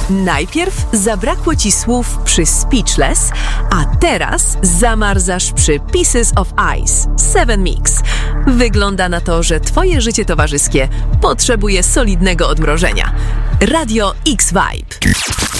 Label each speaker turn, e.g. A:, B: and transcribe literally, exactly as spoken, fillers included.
A: Najpierw zabrakło ci słów przy Speechless, a teraz zamarzasz przy Pieces of Ice Seven Mix. Wygląda na to, że twoje życie towarzyskie potrzebuje solidnego odmrożenia. Radio X Vibe.